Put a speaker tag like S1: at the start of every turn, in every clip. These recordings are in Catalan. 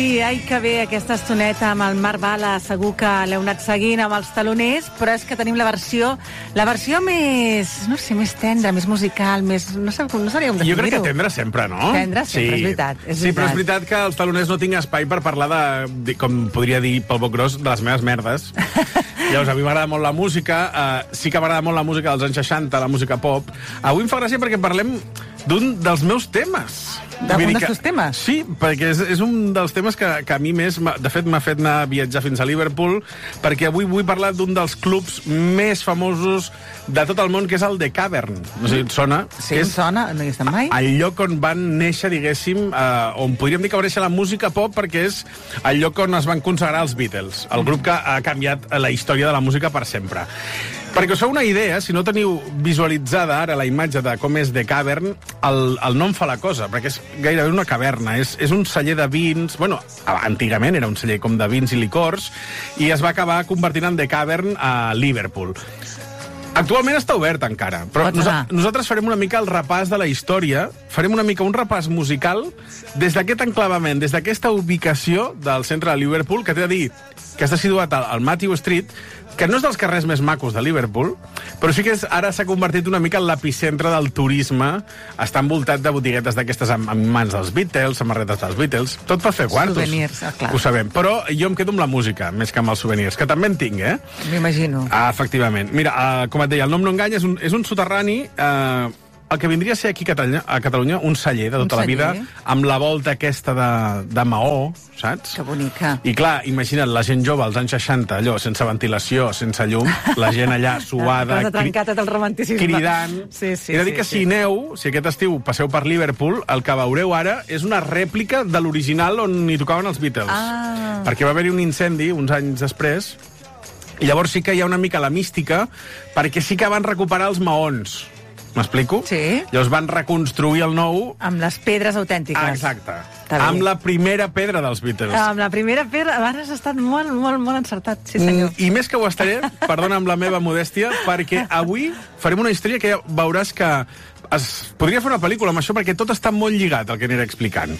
S1: Ai, que bé aquesta estoneta amb el Marc Bala. Segur que l'heu anat seguint amb els taloners, però és que tenim la versió més, no sé, més tendra, més musical, més... No sabria com definir-ho.
S2: Jo crec que tendra sempre, no?
S1: Tendra sempre, és veritat.
S2: Sí, però és veritat que els taloners no tinc espai per parlar de, com podria dir pel boc gros, de les meves merdes. Llavors, a mi m'agrada molt la música, sí que m'agrada molt la música dels anys 60, la música pop. Avui em fa gràcia perquè parlem d'un dels meus temes.
S1: D'un dels teus temes?
S2: Sí, perquè és un dels temes que a mi més, de fet, m'ha fet anar a viatjar fins a Liverpool, perquè avui vull parlar d'un dels clubs més famosos de tot el món, que és el The Cavern. No sé si et sona.
S1: Sí, em sona, no hi estem mai.
S2: El lloc on van néixer, diguéssim, on podríem dir que va néixer la música pop, perquè és el lloc on es van consagrar els Beatles, el grup que ha canviat la història de la música per sempre. Perquè us feu una idea, si no teniu visualitzada ara la imatge de com és The Cavern, el nom fa la cosa, perquè és gairebé una caverna. És un celler de vins... Bueno, antigament era un celler com de vins i licors, i es va acabar convertint en The Cavern a Liverpool. Actualment està obert encara, però nosaltres farem una mica el repàs de la història, farem una mica un repàs musical des d'aquest enclavament, des d'aquesta ubicació del centre de Liverpool, que t'he de dir que està situat al Matthew Street, que no és dels carrers més macos de Liverpool, però sí que ara s'ha convertit una mica en l'epicentre del turisme. Està envoltat de botiguetes d'aquestes amb mans dels Beatles, samarretes dels Beatles, tot per fer quartos.
S1: Souvenirs, clar.
S2: Ho sabem, però jo em quedo amb la música, més que amb els souvenirs, que també en tinc,
S1: M'imagino.
S2: Efectivament. Mira, com et deia, el nom no enganya, és un soterrani... el que vindria a ser aquí a Catalunya un celler de tota la vida, amb la volta aquesta de maó, saps?
S1: Que bonica.
S2: I clar, imagina't, la gent jove als anys 60, allò, sense ventilació, sense llum, la gent allà suada,
S1: trencat tot el romanticisme,
S2: cridant.
S1: Sí,
S2: He de dir que si aneu, si aquest estiu passeu per Liverpool, el que veureu ara és una rèplica de l'original on hi tocaven els Beatles. Perquè va haver-hi un incendi uns anys després, i llavors sí que hi ha una mica la mística, perquè sí que van recuperar els maons. M'explico?
S1: Sí.
S2: Llavors van reconstruir el nou...
S1: Amb les pedres autèntiques.
S2: Exacte. Amb la primera pedra dels Beatles.
S1: Amb la primera pedra... Ara has estat molt, molt, molt encertat, sí senyor.
S2: I més que ho estaré, perdona amb la meva modèstia, perquè avui farem una història que ja veuràs que es podria fer una pel·lícula amb això, perquè tot està molt lligat, el que aniré explicant.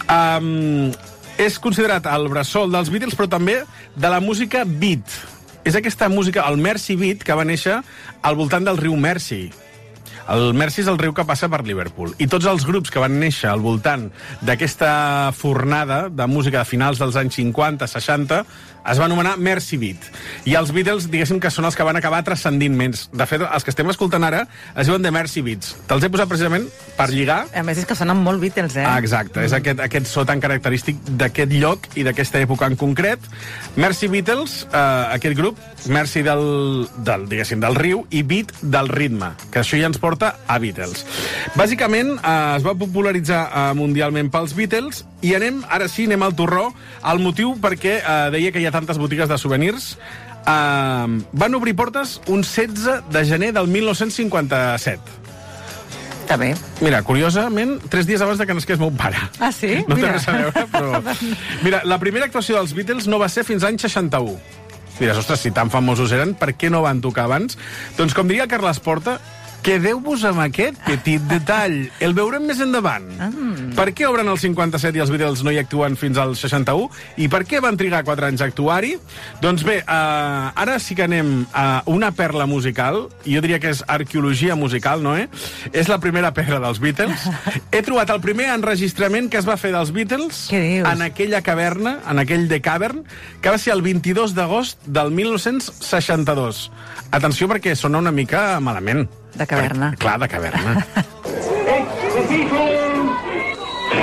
S2: És considerat el bressol dels Beatles, però també de la música beat. És aquesta música, el Mersey Beat, que va néixer al voltant del riu Mersey. El Mersey és el riu que passa per Liverpool. I tots els grups que van néixer al voltant d'aquesta fornada de música de finals dels anys 50-60 es va anomenar Mersey Beat. I els Beatles, diguéssim que són els que van acabar transcendint més. De fet, els que estem escoltant ara es diuen The Mersey Beats. Te'ls he posat precisament per lligar.
S1: A més, és que sonen molt Beatles,
S2: Exacte, és aquest so tan característic d'aquest lloc i d'aquesta època en concret. Mersey Beatles, aquest grup, Mersey diguéssim, del riu, i Beat del ritme, que això ja ens porta a Beatles. Bàsicament, es va popularitzar mundialment pels Beatles, i ara sí, anem al torró, al motiu perquè deia que hi ha tantes botigues de souvenirs. Van obrir portes un 16 de gener del 1957.
S1: Està bé.
S2: Mira, curiosament, 3 dies abans de que nasqués meu pare.
S1: Ah, sí?
S2: No té res a veure, però... Mira, la primera actuació dels Beatles no va ser fins l'any 61. Diràs, ostres, si tan famosos eren, per què no van tocar abans? Doncs, com diria Carles Porta, quedeu-vos amb aquest petit detall. El veurem més endavant. Per què obren el 57 i els Beatles no hi actuen fins al 61? I per què van trigar 4 anys a actuar-hi? Doncs bé, ara sí que anem a una perla musical. Jo diria que és arqueologia musical, no? És la primera pedra dels Beatles. He trobat el primer enregistrament que es va fer dels Beatles en aquella caverna, en aquell The Cavern, que va ser el 22 d'agost del 1962. Atenció, perquè sona una mica malament.
S1: De caverna.
S2: Clar, de caverna.